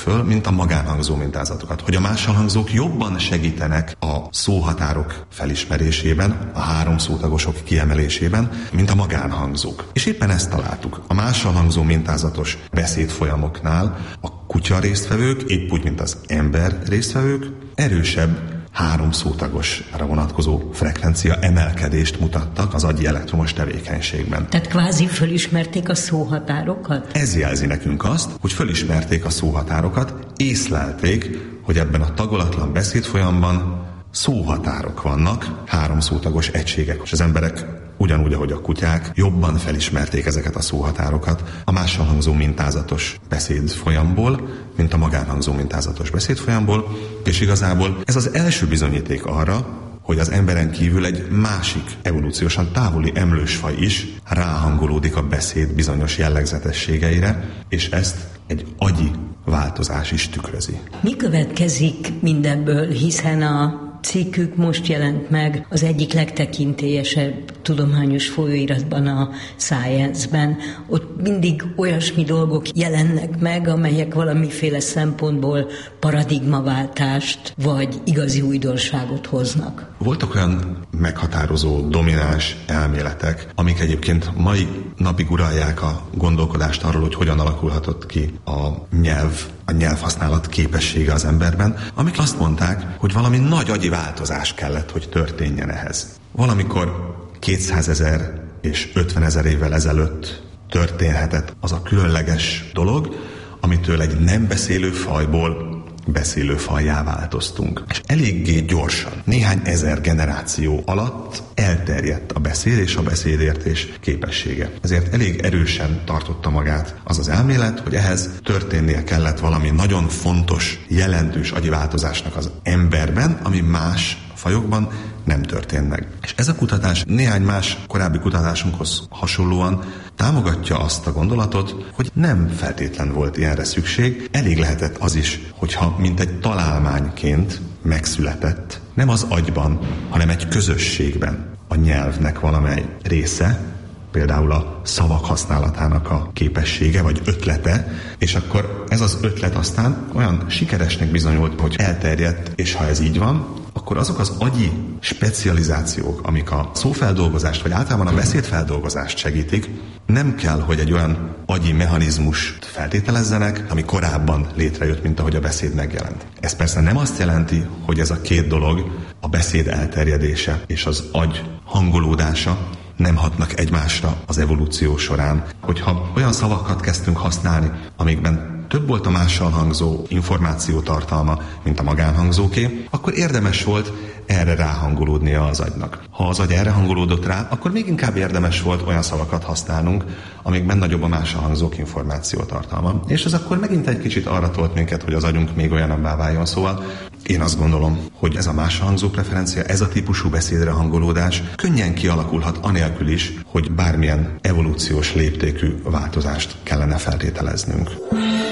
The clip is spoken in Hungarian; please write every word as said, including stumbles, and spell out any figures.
föl, mint a magánhangzó mintázatokat. Hogy a mássalhangzók jobban segítenek a szóhatárok felismerésében, a háromszótagosok kiemelésében, mint a magánhangzók. És éppen ezt találtuk. A mássalhangzó mintázatos beszédfolyamoknál a kutya résztvevők, épp úgy, mint az ember résztvevők, erősebb háromszótagosra vonatkozó frekvencia emelkedést mutattak az agyi elektromos tevékenységben. Tehát kvázi fölismerték a szóhatárokat? Ez jelzi nekünk azt, hogy fölismerték a szóhatárokat, észlelték, hogy ebben a tagolatlan beszédfolyamban szóhatárok vannak, háromszótagos egységek, és az emberek ugyanúgy, ahogy a kutyák, jobban felismerték ezeket a szóhatárokat a mássalhangzó mintázatos beszédfolyamból, mint a magánhangzó mintázatos beszédfolyamból, és igazából ez az első bizonyíték arra, hogy az emberen kívül egy másik evolúciósan távoli emlősfaj is ráhangolódik a beszéd bizonyos jellegzetességeire, és ezt egy agyi változás is tükrözi. Mi következik mindebből, hiszen a cikkük most jelent meg az egyik legtekintélyesebb tudományos folyóiratban, a Science-ben. Ott mindig olyasmi dolgok jelennek meg, amelyek valamiféle szempontból paradigmaváltást vagy igazi újdonságot hoznak. Voltak olyan meghatározó, domináns elméletek, amik egyébként mai napig uralják a gondolkodást arról, hogy hogyan alakulhatott ki a nyelv, a nyelvhasználat képessége az emberben, amik azt mondták, hogy valami nagy agyi változás kellett, hogy történjen ehhez. Valamikor kétszázezer és ötvenezer évvel ezelőtt történhetett az a különleges dolog, amitől egy nem beszélő fajból beszélő fajjá változtunk. És eléggé gyorsan, néhány ezer generáció alatt elterjedt a beszéd és a beszédértés képessége. Ezért elég erősen tartotta magát az az elmélet, hogy ehhez történnie kellett valami nagyon fontos, jelentős agyi változásnak az emberben, ami más fajokban nem történt meg. És ez a kutatás néhány más korábbi kutatásunkhoz hasonlóan támogatja azt a gondolatot, hogy nem feltétlen volt ilyenre szükség, elég lehetett az is, hogyha mint egy találmányként megszületett, nem az agyban, hanem egy közösségben a nyelvnek valamely része, például a szavak használatának a képessége vagy ötlete, és akkor ez az ötlet aztán olyan sikeresnek bizonyult, hogy elterjedt, és ha ez így van, akkor azok az agyi specializációk, amik a szófeldolgozást, vagy általában a beszédfeldolgozást segítik, nem kell, hogy egy olyan agyi mechanizmust feltételezzenek, ami korábban létrejött, mint ahogy a beszéd megjelent. Ez persze nem azt jelenti, hogy ez a két dolog, a beszéd elterjedése és az agy hangolódása nem hatnak egymásra az evolúció során. Hogyha olyan szavakat kezdtünk használni, amikben több volt a mássalhangzó információtartalma, mint a magánhangzóké, akkor érdemes volt erre ráhangolódnia az agynak. Ha az agy erre hangolódott rá, akkor még inkább érdemes volt olyan szavakat használnunk, amikben nagyobb a mássalhangzók információtartalma. És ez akkor megint egy kicsit arra tolt minket, hogy az agyunk még olyanabbá váljon. Szóval én azt gondolom, hogy ez a mássalhangzó preferencia, ez a típusú beszédre hangolódás könnyen kialakulhat anélkül is, hogy bármilyen evolúciós léptékű változást kellene feltételeznünk.